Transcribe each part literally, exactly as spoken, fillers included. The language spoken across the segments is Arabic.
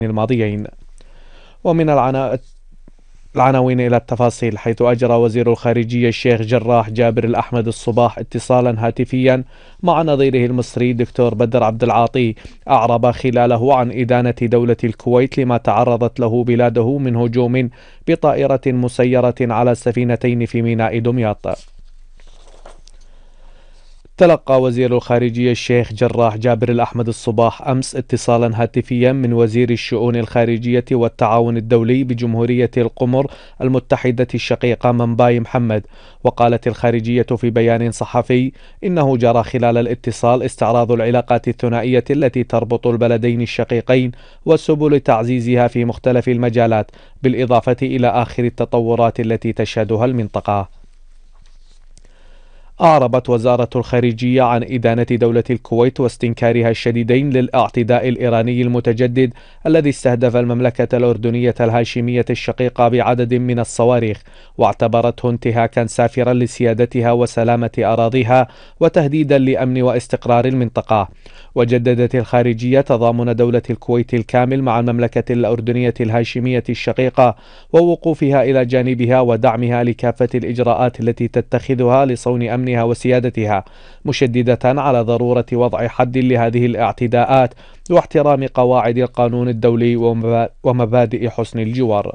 الماضيين. ومن العناء العناوين إلى التفاصيل، حيث أجرى وزير الخارجية الشيخ جراح جابر الأحمد الصباح اتصالا هاتفيا مع نظيره المصري دكتور بدر عبد العاطي، أعرب خلاله عن إدانة دولة الكويت لما تعرضت له بلاده من هجوم بطائرة مسيرة على سفينتين في ميناء دمياط. تلقى وزير الخارجية الشيخ جراح جابر الأحمد الصباح أمس اتصالا هاتفيا من وزير الشؤون الخارجية والتعاون الدولي بجمهورية القمر المتحدة الشقيقة منباي محمد. وقالت الخارجية في بيان صحفي إنه جرى خلال الاتصال استعراض العلاقات الثنائية التي تربط البلدين الشقيقين وسبل تعزيزها في مختلف المجالات، بالإضافة إلى آخر التطورات التي تشهدها المنطقة. أعربت وزارة الخارجية عن إدانة دولة الكويت واستنكارها الشديدين للاعتداء الإيراني المتجدد الذي استهدف المملكة الأردنية الهاشمية الشقيقة بعدد من الصواريخ، واعتبرته انتهاكا سافرا لسيادتها وسلامة أراضيها وتهديدا لأمن واستقرار المنطقة. وجددت الخارجية تضامن دولة الكويت الكامل مع المملكة الأردنية الهاشمية الشقيقة ووقوفها إلى جانبها ودعمها لكافة الإجراءات التي تتخذها لصون أمنها وسيادتها، مشددة على ضرورة وضع حد لهذه الاعتداءات واحترام قواعد القانون الدولي ومبادئ حسن الجوار.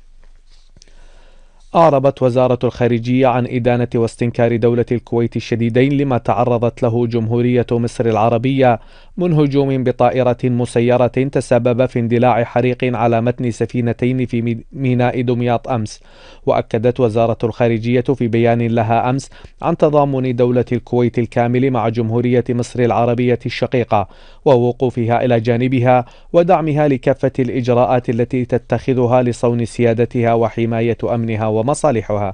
أعربت وزارة الخارجية عن إدانة واستنكار دولة الكويت الشديدين لما تعرضت له جمهورية مصر العربية من هجوم بطائرة مسيرة تسبب في اندلاع حريق على متن سفينتين في ميناء دمياط أمس. وأكدت وزارة الخارجية في بيان لها أمس عن تضامن دولة الكويت الكامل مع جمهورية مصر العربية الشقيقة ووقوفها إلى جانبها ودعمها لكافة الإجراءات التي تتخذها لصون سيادتها وحماية أمنها ومصالحها.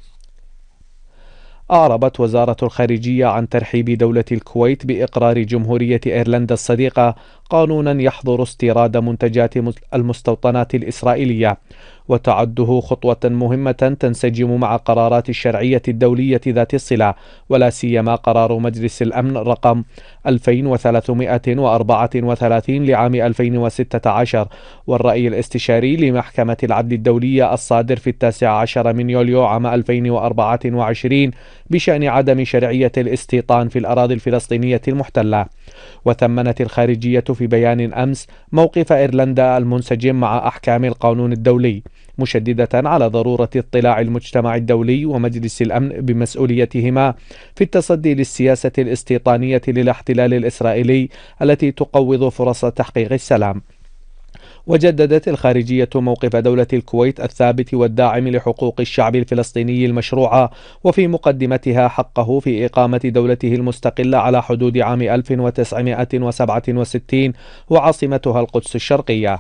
أعربت وزارة الخارجية عن ترحيب دولة الكويت بإقرار جمهورية إيرلندا الصديقة قانونا يحظر استيراد منتجات المستوطنات الإسرائيلية، وتعده خطوة مهمة تنسجم مع قرارات الشرعية الدولية ذات الصلة، ولا سيما قرار مجلس الأمن رقم ألفين وثلاثمائة وأربعة وثلاثين لعام ألفين وستة عشر، والرأي الاستشاري لمحكمة العدل الدولية الصادر في التاسع عشر من يوليو عام ألفين وأربعة وعشرين بشأن عدم شرعية الاستيطان في الأراضي الفلسطينية المحتلة. وثمنت الخارجية في بيان أمس موقف إيرلندا المنسجم مع أحكام القانون الدولي، مشددة على ضرورة اطلاع المجتمع الدولي ومجلس الأمن بمسؤوليتهما في التصدي للسياسة الاستيطانية للاحتلال الإسرائيلي التي تقوض فرص تحقيق السلام. وجددت الخارجية موقف دولة الكويت الثابت والداعم لحقوق الشعب الفلسطيني المشروعة، وفي مقدمتها حقه في إقامة دولته المستقلة على حدود عام ألف وتسعمائة وسبعة وستين وعاصمتها القدس الشرقية.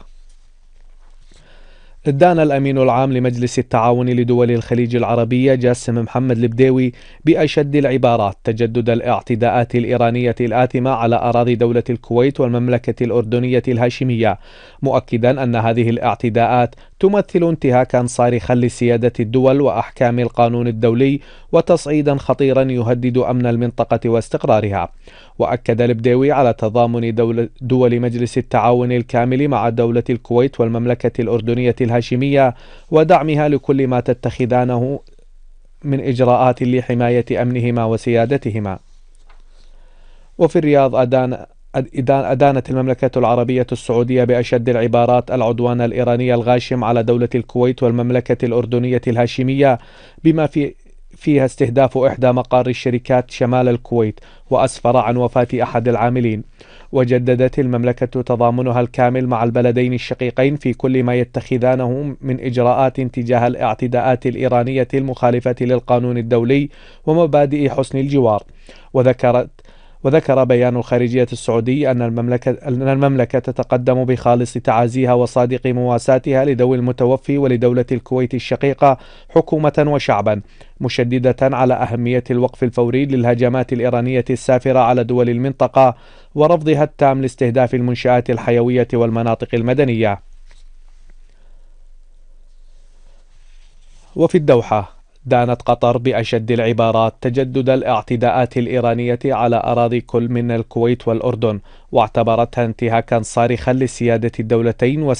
دان الأمين العام لمجلس التعاون لدول الخليج العربية جاسم محمد البديوي بأشد العبارات تجدد الاعتداءات الإيرانية الآثمة على أراضي دولة الكويت والمملكة الأردنية الهاشمية، مؤكدا أن هذه الاعتداءات تمثل انتهاكا صارخا لسيادة الدول وأحكام القانون الدولي وتصعيدا خطيرا يهدد أمن المنطقة واستقرارها. وأكد البديوي على تضامن دول, دول مجلس التعاون الكامل مع دولة الكويت والمملكة الأردنية الهاشمية ودعمها لكل ما تتخذانه من إجراءات لحماية أمنهما وسيادتهما. وفي الرياض أدان أدانت المملكة العربية السعودية بأشد العبارات العدوان الإيراني الغاشم على دولة الكويت والمملكة الأردنية الهاشمية، بما في فيها استهداف إحدى مقار الشركات شمال الكويت وأسفر عن وفاة أحد العاملين. وجددت المملكة تضامنها الكامل مع البلدين الشقيقين في كل ما يتخذانه من إجراءات تجاه الاعتداءات الإيرانية المخالفة للقانون الدولي ومبادئ حسن الجوار. وذكرت وذكر بيان الخارجية السعودي أن المملكة, أن المملكة تتقدم بخالص تعازيها وصادق مواساتها لذوي المتوفي ولدولة الكويت الشقيقة حكومة وشعبا، مشددة على أهمية الوقف الفوري للهجمات الإيرانية السافرة على دول المنطقة ورفضها التام لاستهداف المنشآت الحيوية والمناطق المدنية. وفي الدوحة، دانت قطر بأشد العبارات تجدد الاعتداءات الإيرانية على أراضي كل من الكويت والأردن، واعتبرتها انتهاكا صارخا لسيادة الدولتين